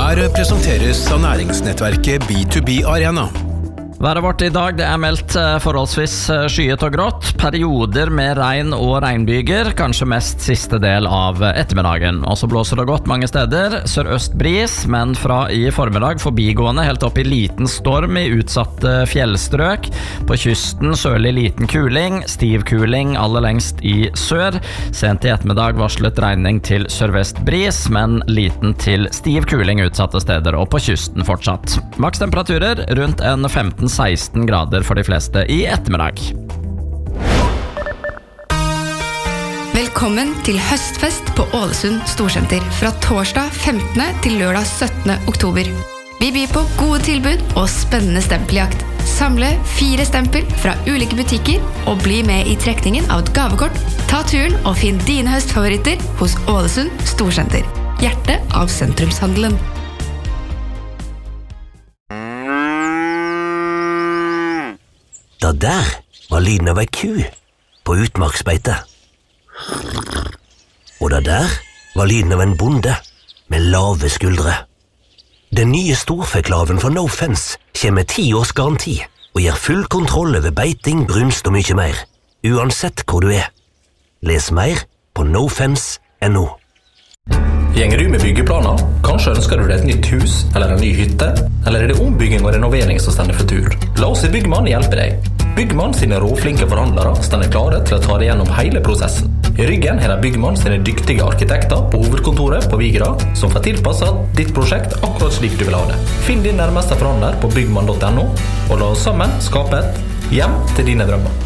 Her presenteres av næringsnettverket B2B Arena. Været vårt I dag det meldt forholdsvis skyet og grått, perioder med regn og regnbyger, kanskje mest siste del av ettermiddagen. Og så blåser det godt mange steder, sørøst bris, men fra I formiddag forbigående helt opp I liten storm I utsatte fjellstrøk. På kysten sørlig liten kuling, stiv kuling aller lengst I sør. Sent I ettermiddag varslet regning til sørvest bris, men liten til stiv kuling utsatte steder og på kysten fortsatt. Makstemperaturer rundt en 15-16 grader for de fleste I ettermiddag. Velkommen til høstfest på Ålesund Storsenter fra torsdag 15. til lørdag 17. oktober. Vi byr på gode tilbud og spennende stempeljakt. Samle 4 stempel fra ulike butikker og bli med I trekningen av et gavekort. Ta turen og finn dine høstfavoritter hos Ålesund Storsenter. Hjertet av sentrumshandelen. Det der var lyden av ei ku på utmarksbeite. Og det der var lyden av en bonde med lave skuldre. Den nye storfeklaven for No Fence kommer med 10 års garanti og gir full kontroll over beiting, brunst og mye mer, uansett hvor du Les mer på nofence.no. Gjenger du med byggeplaner? Kanskje ønsker du deg et nytt hus eller en ny hytte? Eller det ombygging og renovering som stender for tur? La oss I Byggmann hjelpe deg. Byggmann sine råflinke forhandlere stender klare til å ta deg gjennom hele prosessen. I ryggen har Byggmann sine dyktige arkitekter på hovedkontoret på Vigra som får tilpasset ditt prosjekt akkurat slik du vil ha det. Finn din nærmeste forhandler på byggmann.no og la oss sammen skape et hjem til dine drømmer.